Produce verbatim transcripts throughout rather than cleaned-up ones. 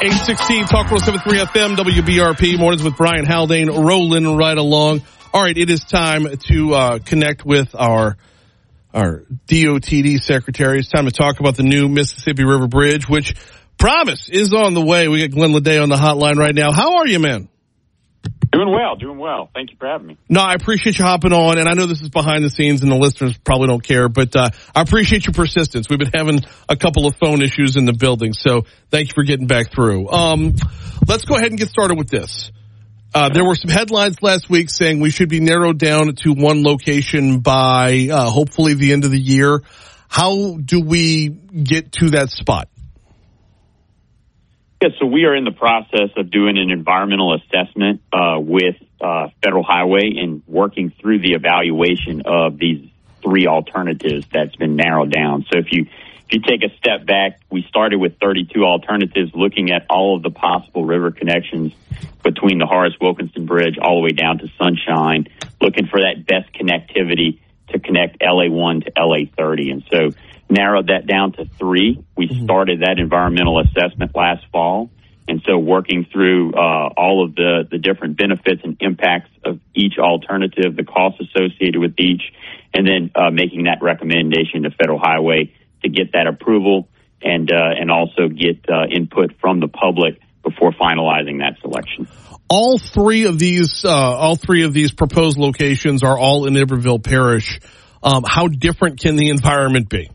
eight sixteen Talk one oh seven point three F M, W B R P, mornings with Brian Haldane, rolling right along. All right, it is time to uh, connect with our our D O T D secretary. It's time to talk about the new Mississippi River Bridge, which, promise, is on the way. We got Glenn Leday on the hotline right now. How are you, man? Doing well, doing well. Thank you for having me. No, I appreciate you hopping on, and I know this is behind the scenes, and the listeners probably don't care, but uh, I appreciate your persistence. We've been having a couple of phone issues in the building, so thank you for getting back through. Um, let's go ahead and get started with this. Uh, there were some headlines last week saying we should be narrowed down to one location by uh, hopefully the end of the year. How do we get to that spot? Yeah, so we are in the process of doing an environmental assessment uh, with uh, Federal Highway and working through the evaluation of these three alternatives that's been narrowed down. So if you if you take a step back, we started with thirty-two alternatives, looking at all of the possible river connections between the Horace Wilkinson Bridge all the way down to Sunshine, looking for that best connectivity to connect L A one to L A thirty. And so narrowed that down to three. We started that environmental assessment last fall. And so working through uh, all of the, the different benefits and impacts of each alternative, the costs associated with each, and then uh, making that recommendation to Federal Highway to get that approval and uh, and also get uh, input from the public before finalizing that selection. All three of these, uh, all three of these proposed locations are all in Iberville Parish. Um, how different can the environment be?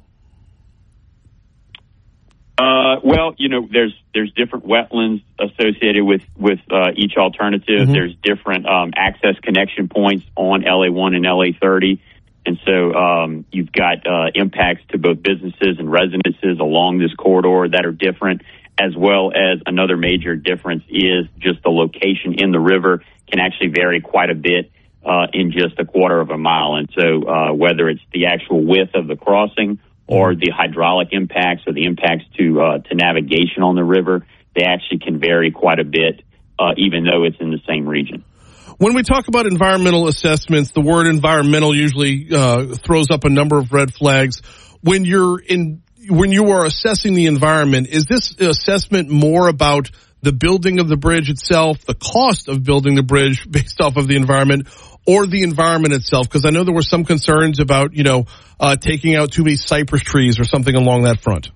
Uh, well, you know, there's there's different wetlands associated with with uh, each alternative. Mm-hmm. There's different um, access connection points on L A one and L A thirty, and so um, you've got uh, impacts to both businesses and residences along this corridor that are different, as well as another major difference is just the location in the river can actually vary quite a bit uh, in just a quarter of a mile, and so uh, whether it's the actual width of the crossing or the hydraulic impacts or the impacts to uh, to navigation on the river, they actually can vary quite a bit, uh, even though it's in the same region. When we talk about environmental assessments, the word environmental usually uh, throws up a number of red flags. When you're in, when you are assessing the environment, is this assessment more about the building of the bridge itself, the cost of building the bridge based off of the environment, or the environment itself? Because I know there were some concerns about, you know, uh, taking out too many cypress trees or something along that front.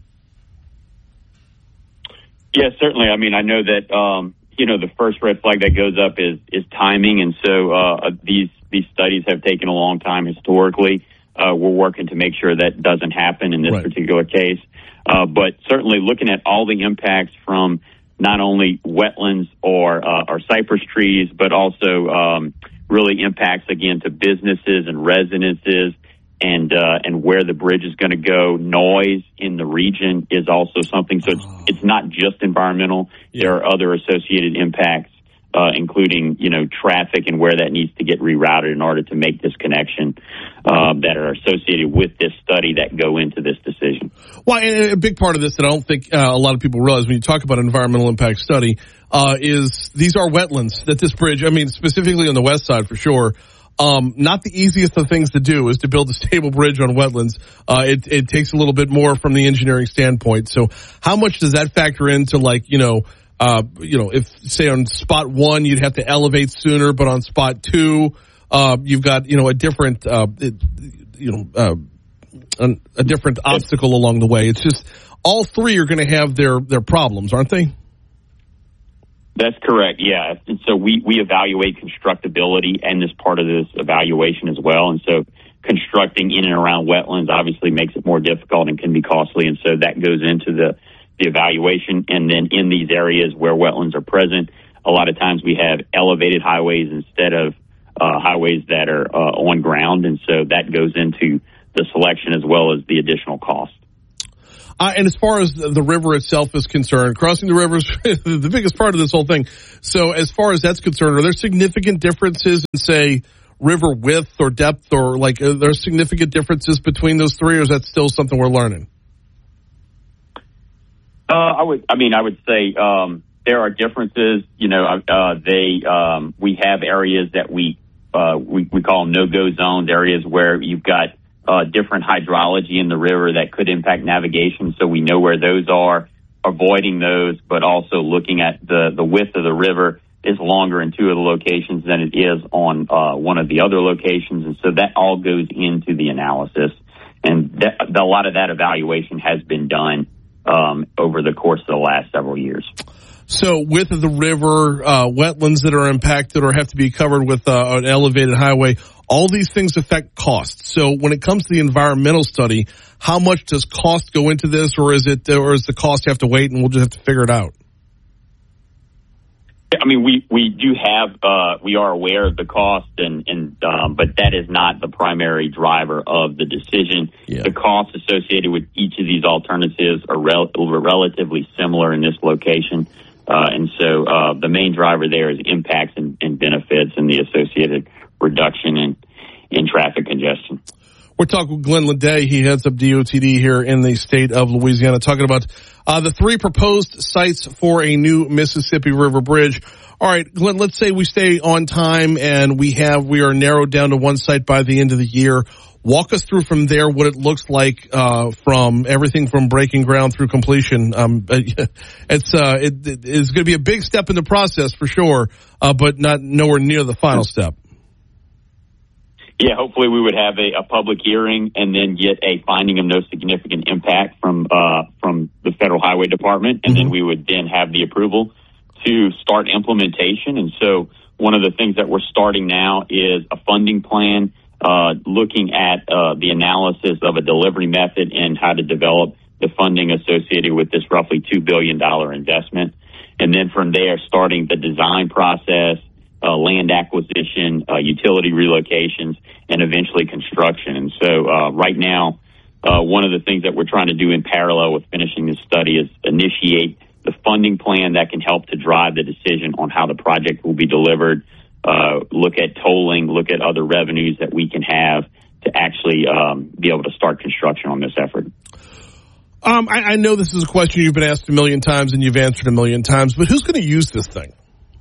Yeah, certainly. I mean, I know that, um, you know, the first red flag that goes up is, is timing. And so uh, these these studies have taken a long time historically. Uh, we're working to make sure that doesn't happen in this right. particular case. Uh, but certainly looking at all the impacts from not only wetlands or, uh, or cypress trees, but also um, really impacts, again, to businesses and residences and uh, and where the bridge is going to go. Noise in the region is also something. So it's, it's not just environmental. Yeah. There are other associated impacts, uh, including, you know, traffic and where that needs to get rerouted in order to make this connection uh, that are associated with this study that go into this decision. Well, and a big part of this that I don't think uh, a lot of people realize when you talk about an environmental impact study uh, is these are wetlands that this bridge, I mean, specifically on the west side for sure, um, not the easiest of things to do is to build a stable bridge on wetlands. Uh, it, it takes a little bit more from the engineering standpoint. So how much does that factor into, like, you know, uh, you know, if say on spot one, you'd have to elevate sooner, but on spot two, uh, you've got, you know, a different, uh, it, you know, uh, an, a different obstacle along the way. It's just all three are going to have their, their problems, aren't they? That's correct, yeah. And so we, we evaluate constructability and this part of this evaluation as well. And so constructing in and around wetlands obviously makes it more difficult and can be costly. And so that goes into the, the evaluation. And then in these areas where wetlands are present, a lot of times we have elevated highways instead of uh, highways that are uh, on ground. And so that goes into the selection as well as the additional cost. Uh, and as far as the river itself is concerned, crossing the river is the biggest part of this whole thing. So as far as that's concerned, are there significant differences in, say, river width or depth, or like are there significant differences between those three, or is that still something we're learning? Uh, I would, I mean, I would say um, there are differences. You know, uh, they um, we have areas that we uh, we, we call no-go zones, areas where you've got uh, different hydrology in the river that could impact navigation. So we know where those are. avoiding those, but also looking at the, the width of the river is longer in two of the locations than it is on uh, one of the other locations. And so that all goes into the analysis. And that, a lot of that evaluation has been done um, over the course of the last several years. So width of the river, uh, wetlands that are impacted or have to be covered with uh, an elevated highway, all these things affect cost. So when it comes to the environmental study, how much does cost go into this, or is it, or is the cost you have to wait and we'll just have to figure it out? I mean, we, we do have, uh, we are aware of the cost, and, and um, but that is not the primary driver of the decision. Yeah. The costs associated with each of these alternatives are rel- relatively similar in this location. Uh, and so uh, the main driver there is impacts and, and benefits and the associated reduction in, in traffic congestion. We're talking with Glenn Ledet. He heads up D O T D here in the state of Louisiana, talking about uh, the three proposed sites for a new Mississippi River Bridge. All right, Glenn, let's say we stay on time and we have, we are narrowed down to one site by the end of the year. Walk us through from there what it looks like uh, from everything from breaking ground through completion. Um, it's uh, it, it is going to be a big step in the process for sure, uh, but not nowhere near the final step. Yeah, hopefully we would have a, a public hearing and then get a finding of no significant impact from uh, from the Federal Highway Department, and mm-hmm. then we would then have the approval to start implementation. And so one of the things that we're starting now is a funding plan, uh, looking at uh, the analysis of a delivery method and how to develop the funding associated with this roughly two billion dollars investment. And then from there, starting the design process, Uh, land acquisition, uh, utility relocations, and eventually construction. And so uh, right now, uh, one of the things that we're trying to do in parallel with finishing this study is initiate the funding plan that can help to drive the decision on how the project will be delivered, uh, look at tolling, look at other revenues that we can have to actually um, be able to start construction on this effort. Um, I, I know this is a question you've been asked a million times and you've answered a million times, but who's going to use this thing?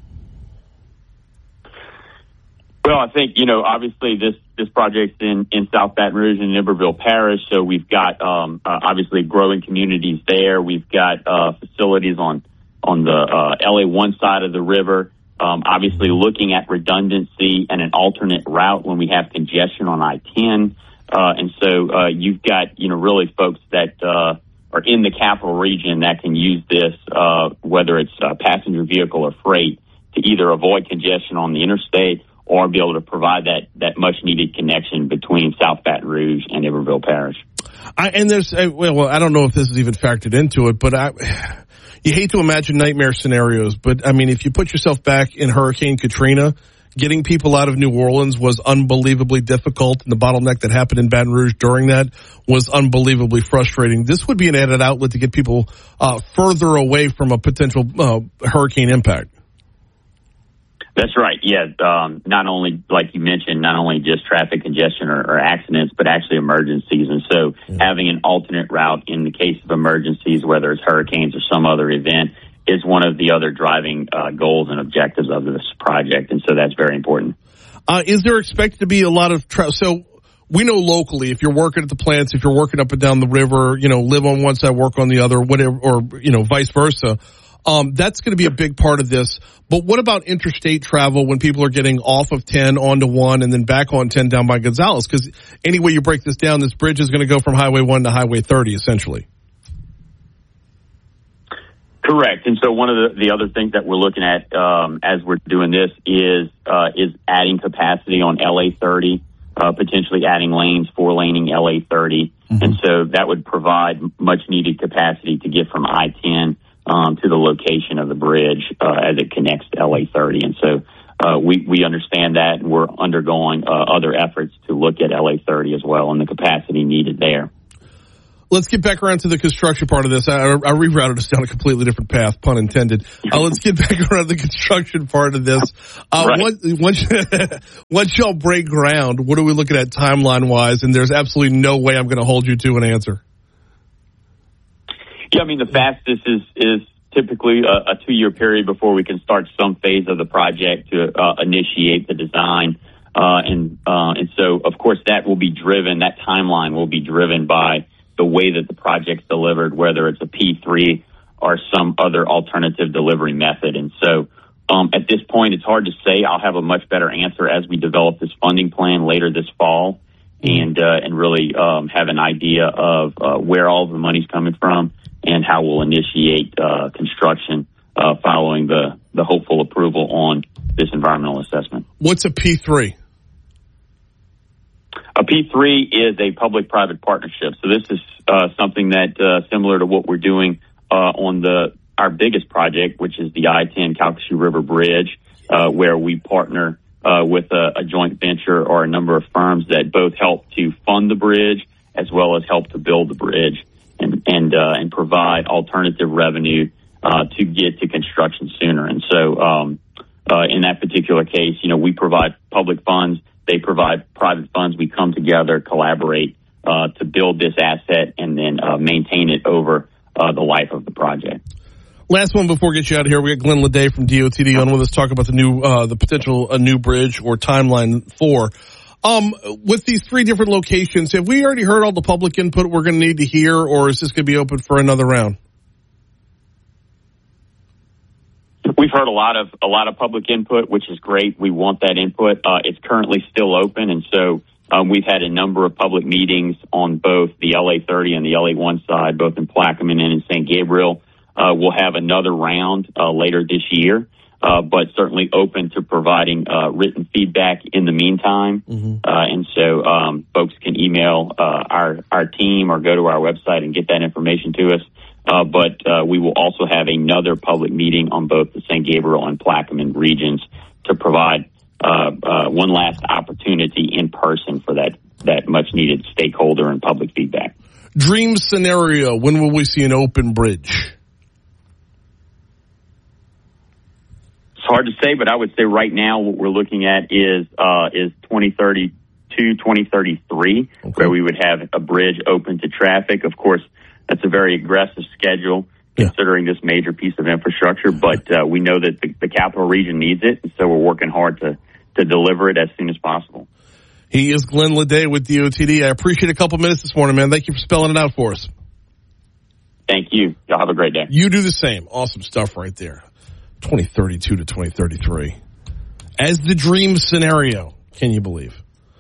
Well, I think, you know, obviously this, this project's in, in South Baton Rouge and Iberville Parish, so we've got um, uh, obviously growing communities there. We've got uh, facilities on on the uh, L A one side of the river, um, obviously looking at redundancy and an alternate route when we have congestion on I ten. Uh, and so uh, you've got, you know, really folks that uh, are in the capital region that can use this, uh, whether it's a passenger vehicle or freight, to either avoid congestion on the interstate or be able to provide that, that much-needed connection between South Baton Rouge and Iberville Parish. I, and there's, well, I don't know if this is even factored into it, but I, you hate to imagine nightmare scenarios, but, I mean, if you put yourself back in Hurricane Katrina, getting people out of New Orleans was unbelievably difficult, and the bottleneck that happened in Baton Rouge during that was unbelievably frustrating. This would be an added outlet to get people uh, further away from a potential uh, hurricane impact. That's right. Yeah. Um, not only, like you mentioned, not only just traffic congestion or, or accidents, but actually emergencies. And so yeah. having an alternate route in the case of emergencies, whether it's hurricanes or some other event, is one of the other driving uh, goals and objectives of this project. And so that's very important. Uh, is there expected to be a lot of tra- so we know locally, if you're working at the plants, if you're working up and down the river, you know, live on one side, work on the other, whatever, or, you know, vice versa. Um, that's going to be a big part of this. But what about interstate travel when people are getting off of ten onto one and then back on ten down by Gonzales? Because any way you break this down, this bridge is going to go from Highway one to Highway thirty, essentially. Correct. And so one of the, the other things that we're looking at um, as we're doing this is uh, is adding capacity on L A thirty, uh, potentially adding lanes, four laning L A thirty. Mm-hmm. And so that would provide much needed capacity to get from I ten Um, to the location of the bridge uh, as it connects to L A thirty. And so uh, we, we understand that, and we're undergoing uh, other efforts to look at L A thirty as well and the capacity needed there. Let's get back around to the construction part of this. I, I rerouted us down a completely different path, pun intended. Uh, let's get back around to the construction part of this. Uh, right. once, once, once y'all break ground, what are we looking at timeline-wise? And there's absolutely no way I'm going to hold you to an answer. Yeah, I mean, the fastest is, is typically a, a two-year period before we can start some phase of the project to uh, initiate the design. Uh, and uh, and so, of course, that will be driven, that timeline will be driven by the way that the project's delivered, whether it's a P three or some other alternative delivery method. And so um, at this point, it's hard to say. I'll have a much better answer as we develop this funding plan later this fall and uh, and really um, have an idea of uh, where all the money's coming from and how we'll initiate uh, construction uh, following the, the hopeful approval on this environmental assessment. What's a P three? A P three is a public-private partnership. So this is uh, something that, uh, similar to what we're doing uh, on the our biggest project, which is the I ten Calcasieu River Bridge, uh, where we partner uh, with a, a joint venture or a number of firms that both help to fund the bridge as well as help to build the bridge and and uh, and provide alternative revenue uh, to get to construction sooner. And so um, uh, in that particular case, you know, we provide public funds. They provide private funds. We come together, collaborate uh, to build this asset and then uh, maintain it over uh, the life of the project. Last one before we get you out of here. We got Glenn Ledet from D O T D on with us, talk about the new, uh, the potential a new bridge or timeline for. Um, with these three different locations, have we already heard all the public input we're going to need to hear, or is this going to be open for another round? We've heard a lot of a lot of public input, which is great. We want that input. Uh, it's currently still open, and so um, we've had a number of public meetings on both the L A thirty and the L A one side, both in Plaquemine and in Saint Gabriel. Uh, we'll have another round uh, later this year, uh, but certainly open to providing uh, written feedback in the meantime. Mm-hmm. Uh, and so um, folks can email uh, our our team or go to our website and get that information to us. Uh, but uh, we will also have another public meeting on both the Saint Gabriel and Plaquemine regions to provide uh, uh, one last opportunity in person for that, that much-needed stakeholder and public feedback. Dream scenario, when will we see an open bridge? It's hard to say, but I would say right now what we're looking at is uh, is twenty thirty-two, twenty thirty-three, okay, where we would have a bridge open to traffic. Of course, that's a very aggressive schedule considering yeah. this major piece of infrastructure, but uh, we know that the, the capital region needs it, and so we're working hard to, to deliver it as soon as possible. He is Glenn Ledet with D O T D. I appreciate a couple minutes this morning, man. Thank you for spelling it out for us. Thank you. Y'all have a great day. You do the same. Awesome stuff right there. twenty thirty-two to twenty thirty-three. As the dream scenario, can you believe?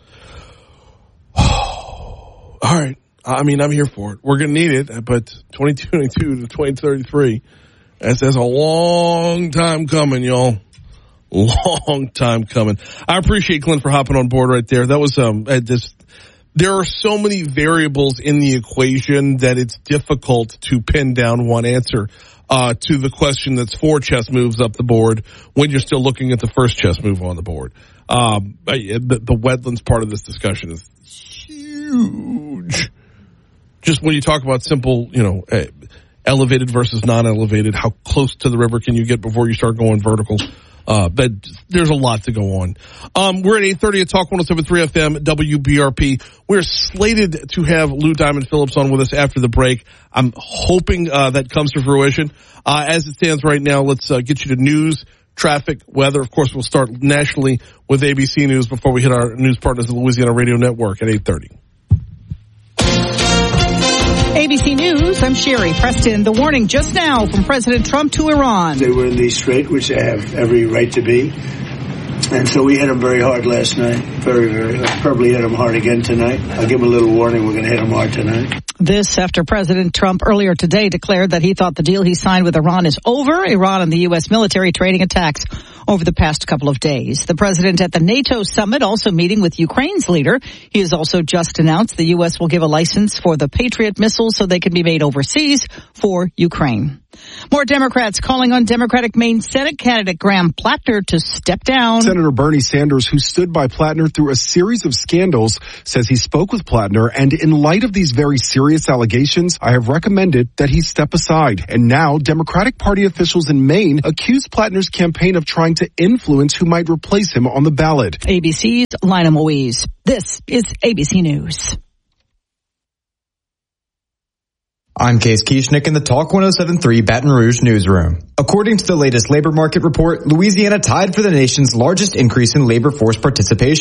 All right. I mean, I'm here for it. We're going to need it, but twenty twenty-two to twenty thirty-three, that's, that's a long time coming, y'all. Long time coming. I appreciate Glenn for hopping on board right there. That was, um, just, there are so many variables in the equation that it's difficult to pin down one answer, uh, to the question that's four chess moves up the board when you're still looking at the first chess move on the board. Um, the, the wetlands part of this discussion is huge. Just when you talk about simple, you know, uh, elevated versus non-elevated, how close to the river can you get before you start going vertical? Uh, that there's a lot to go on. Um, we're at eight thirty at Talk one oh seven point three F M W B R P. We're slated to have Lou Diamond Phillips on with us after the break. I'm hoping uh, that comes to fruition. Uh, as it stands right now, let's uh, get you to news, traffic, weather. Of course, we'll start nationally with A B C News before we hit our news partners at the Louisiana Radio Network at eight thirty. A B C News, I'm Sherry Preston. The warning just now from President Trump to Iran. They were in the strait, which they have every right to be. And so we hit them very hard last night. Very, very hard. Probably hit them hard again tonight. I'll give them a little warning. We're going to hit them hard tonight. This after President Trump earlier today declared that he thought the deal he signed with Iran is over. Iran and the U S military trading attacks over the past couple of days. The president at the NATO summit also meeting with Ukraine's leader. He has also just announced the U S will give a license for the Patriot missiles so they can be made overseas for Ukraine. More Democrats calling on Democratic Maine Senate candidate Graham Plattner to step down. Senator Bernie Sanders, who stood by Plattner through a series of scandals, says he spoke with Plattner, and in light of these very serious allegations, I have recommended that he step aside. And now Democratic Party officials in Maine accuse Plattner's campaign of trying to influence who might replace him on the ballot. A B C's Lina Moise. This is A B C News. I'm Case Kieschnick in the Talk one oh seven point three Baton Rouge newsroom. According to the latest labor market report, Louisiana tied for the nation's largest increase in labor force participation.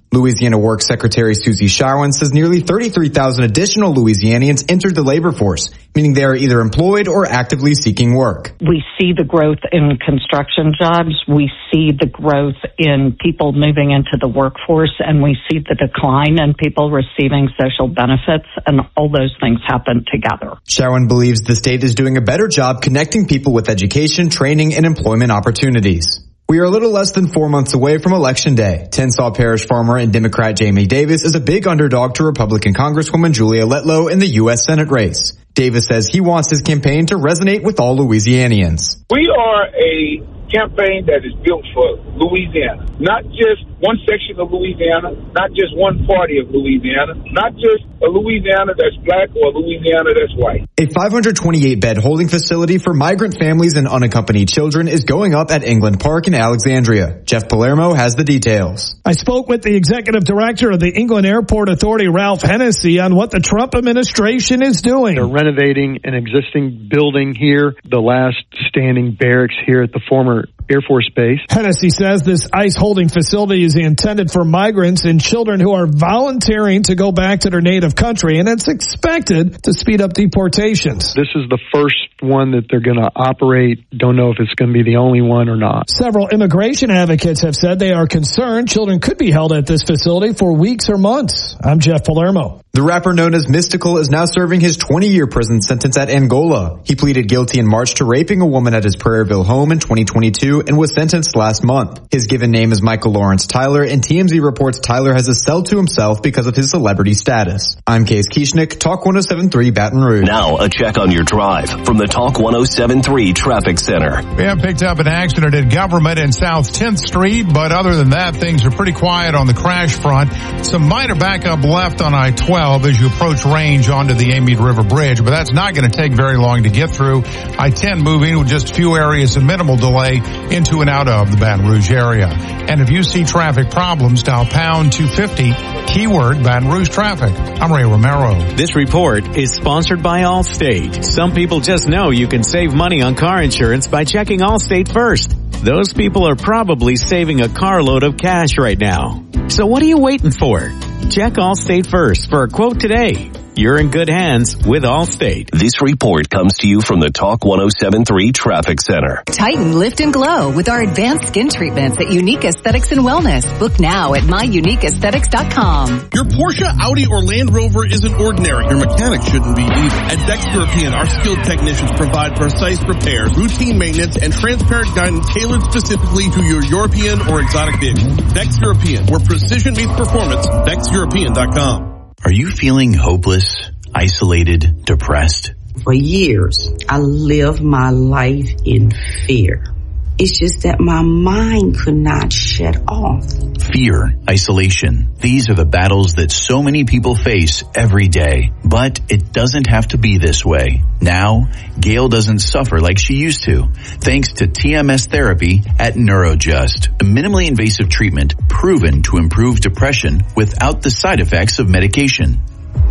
Louisiana Works Secretary Susie Showen says nearly thirty-three thousand additional Louisianians entered the labor force, meaning they are either employed or actively seeking work. We see the growth in construction jobs. We see the growth in people moving into the workforce, and we see the decline in people receiving social benefits, and all those things happen together. Showen believes the state is doing a better job connecting people with education, training, and employment opportunities. We are a little less than four months away from Election Day. Tensaw Parish farmer and Democrat Jamie Davis is a big underdog to Republican Congresswoman Julia Letlow in the U S Senate race. Davis says he wants his campaign to resonate with all Louisianians. We are a campaign that is built for Louisiana, not just one section of Louisiana, not just one party of Louisiana, not just a Louisiana that's black or a Louisiana that's white. A five hundred twenty-eight bed holding facility for migrant families and unaccompanied children is going up at England Park in Alexandria. Jeff Palermo has the details. I spoke with the executive director of the England Airport Authority, Ralph Hennessy, on what the Trump administration is doing. They're renovating an existing building here, the last standing barracks here at the former Air Force Base. Hennessy says this ICE holding facility is intended for migrants and children who are volunteering to go back to their native country, and it's expected to speed up deportations. This is the first one that they're going to operate. Don't know if it's going to be the only one or not. Several immigration advocates have said they are concerned children could be held at this facility for weeks or months. I'm Jeff Palermo. The rapper known as Mystical is now serving his twenty-year prison sentence at Angola. He pleaded guilty in March to raping a woman at his Prairieville home in twenty twenty-two and was sentenced last month. His given name is Michael Lawrence Tyler, and T M Z reports Tyler has a cell to himself because of his celebrity status. I'm Case Kieschnick, Talk one oh seven point three Baton Rouge. Now a check on your drive from the Talk one oh seven point three Traffic Center. We have picked up an accident at Government and South tenth Street, but other than that, things are pretty quiet on the crash front. Some minor backup left on I twelve as you approach Range onto the Amite River Bridge, but that's not going to take very long to get through. I ten moving with just a few areas of minimal delay into and out of the Baton Rouge area. And if you see traffic problems, dial pound two fifty, keyword Baton Rouge traffic. I'm Ray Romero. This report is sponsored by Allstate. Some people just know you can save money on car insurance by checking Allstate first. Those people are probably saving a carload of cash right now. So what are you waiting for? Check Allstate first for a quote today. You're in good hands with Allstate. This report comes to you from the Talk one oh seven point three Traffic Center. Tighten, lift, and glow with our advanced skin treatments at Unique Aesthetics and Wellness. Book now at my unique aesthetics dot com. Your Porsche, Audi, or Land Rover isn't ordinary. Your mechanic shouldn't be either. At Dex European, our skilled technicians provide precise repairs, routine maintenance, and transparent guidance tailored specifically to your European or exotic vehicle. Dex European, where precision meets performance. Dex European dot com. Are you feeling hopeless, isolated, depressed? For years, I lived my life in fear. It's just that my mind could not shut off. Fear, isolation. These are the battles that so many people face every day. But it doesn't have to be this way. Now, Gail doesn't suffer like she used to, thanks to T M S therapy at NeuroJust, a minimally invasive treatment proven to improve depression without the side effects of medication.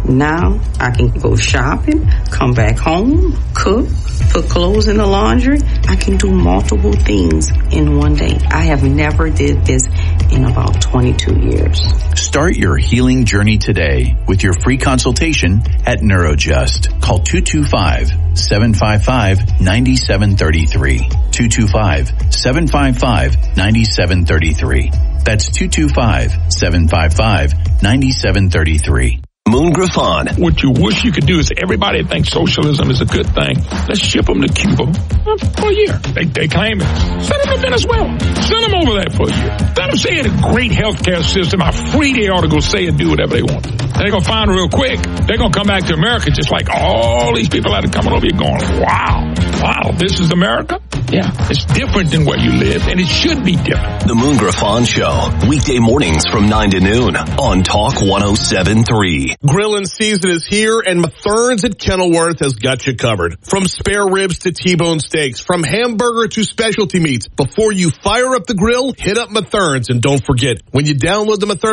Now I can go shopping, come back home, cook, put clothes in the laundry. I can do multiple things in one day. I have never did this in about twenty-two years. Start your healing journey today with your free consultation at NeuroJust. Call two two five, seven five five, nine seven three three. two two five, seven five five, nine seven three three. That's two two five, seven five five, nine seven three three. Moon Griffon. What you wish you could do is everybody thinks socialism is a good thing. Let's ship them to Cuba for a year. They, they claim it. Send them to Venezuela. Send them over there for a year. Let them say it's a great healthcare system, how free they ought to go say and do whatever they want. They're going to find real quick, they're going to come back to America just like all these people that are coming over here going, wow, wow, this is America? Yeah, it's different than where you live, and it should be different. The Moon Griffon Show, weekday mornings from nine to noon on Talk one oh seven point three. Grillin' season is here, and Mathern's at Kenilworth has got you covered. From spare ribs to T-bone steaks, from hamburger to specialty meats. Before you fire up the grill, hit up Mathern's, and don't forget, when you download the Mathern's